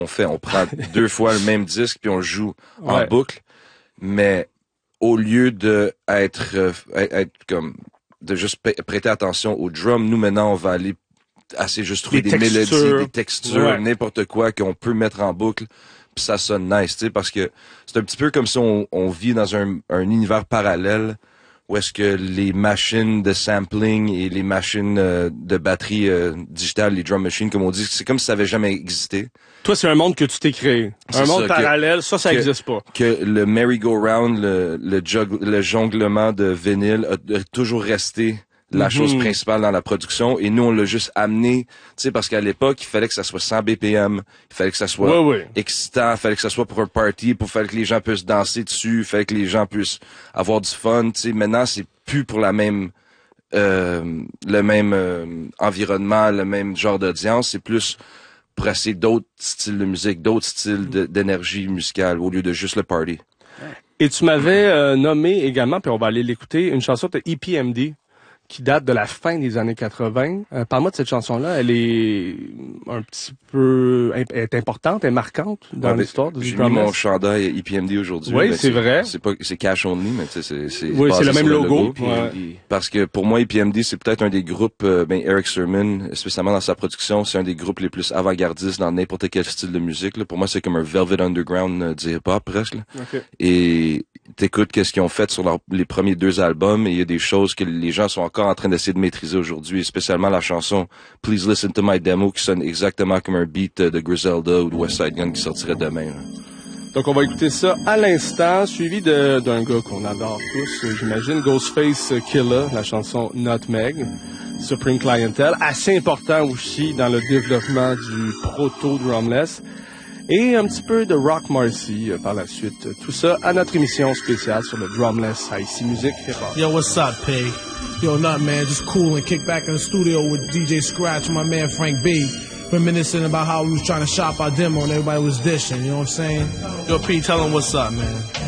on prend 2 fois le même disque puis on le joue en boucle, mais au lieu de être comme de juste prêter attention au drum, nous maintenant on va aller juste trouver des mélodies, des textures, n'importe quoi qu'on peut mettre en boucle, puis ça sonne nice, tu sais, parce que c'est un petit peu comme si on vit dans un univers parallèle où est-ce que les machines de sampling et les machines de batterie digitale, les drum machines, comme on dit, c'est comme si ça avait jamais existé. Toi, c'est un monde que tu t'es créé. Un monde parallèle, ça existe pas. Que le merry-go-round, le jonglement de vinyle a toujours resté la chose principale dans la production, et nous on l'a juste amené, tu sais, parce qu'à l'époque il fallait que ça soit 100 BPM, il fallait que ça soit excitant, il fallait que ça soit pour un party, fallait que les gens puissent danser dessus, il fallait que les gens puissent avoir du fun, tu sais. Maintenant c'est plus pour le même environnement, le même genre d'audience, c'est plus pour essayer d'autres styles de musique, d'autres styles d'énergie musicale au lieu de juste le party. Et tu m'avais nommé également, puis on va aller l'écouter, une chanson de EPMD qui date de la fin des années 80. Parle-moi de cette chanson-là. Elle est un petit peu est importante, est marquante dans l'histoire du J'ai Drumless. mis mon chandail EPMD aujourd'hui. Oui, c'est vrai. C'est cash only, mais tu sais, c'est le même logo. Parce que pour moi, EPMD, c'est peut-être un des groupes, Eric Sermon, spécialement dans sa production, c'est un des groupes les plus avant-gardistes dans n'importe quel style de musique, là. Pour moi, c'est comme un Velvet Underground du hip-hop, presque, là. Okay. Et t'écoutes qu'est-ce qu'ils ont fait sur les premiers 2 albums, et il y a des choses que les gens sont encore en train d'essayer de maîtriser aujourd'hui, spécialement la chanson Please Listen to My Demo, qui sonne exactement comme un beat de Griselda ou de West Side Gun qui sortirait demain, là. Donc on va écouter ça à l'instant, suivi d'un gars qu'on adore tous, j'imagine, Ghostface Killah, la chanson Nutmeg, Supreme Clientele, assez important aussi dans le développement du proto-drumless. Et un petit peu de Rock Marcy par la suite. Tout ça à notre émission spéciale sur le Drumless IC Music Hip Hop. Yo, what's up, Pig? Yo, Nut, man, just cool and kick back in the studio with DJ Scratch and my man Frank B. Reminiscing about how we was trying to shop our demo and everybody was dishing, you know what I'm saying? Yo, P, tell him what's up, man.